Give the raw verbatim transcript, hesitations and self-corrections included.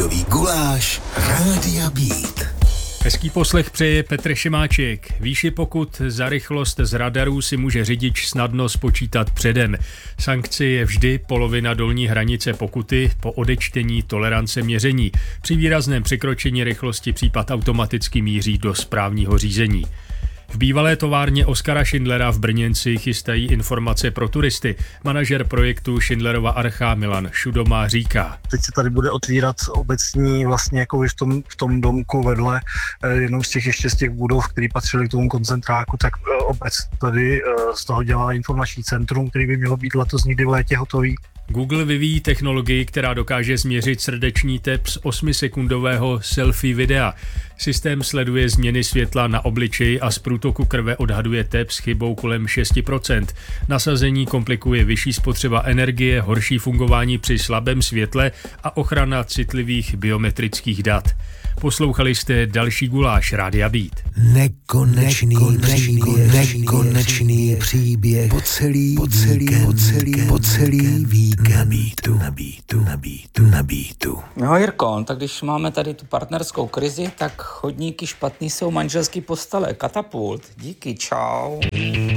Víkendový guláš Rádia Beat. Hezký poslech přeje Petr Šimáček. Výši pokut za rychlost z radarů si může řidič snadno spočítat předem. Sankce je vždy polovina dolní hranice pokuty po odečtení tolerance měření. Při výrazném překročení rychlosti případ automaticky míří do správního řízení. V bývalé továrně Oskara Schindlera v Brněnci chystají informace pro turisty. Manažer projektu Schindlerova archa Milan Šudoma říká. Teď se tady bude otvírat obecní vlastně jako v tom, v tom domku vedle, jenom z těch ještě z těch budov, které patřily k tomu koncentráku, tak obec tady z toho dělá informační centrum, který by mělo být letos někdy v létě hotový. Google vyvíjí technologii, která dokáže změřit srdeční tep z osmisekundového selfie videa. Systém sleduje změny světla na obličeji a z průtoku krve odhaduje tep s chybou kolem šest procent. Nasazení komplikuje vyšší spotřeba energie, horší fungování při slabém světle a ochrana citlivých biometrických dat. Poslouchali jste další guláš Rádia Beat. Nekonečný, nekonečný příběh, nekonečný příběh po celý, po celý, po celý, po celý víkend na Beatu, na Beatu, na Beatu, na Beatu. No Jirko, tak když máme tady tu partnerskou krizi, tak chodníky špatný jsou manželský postele. Katapult. Díky, čau.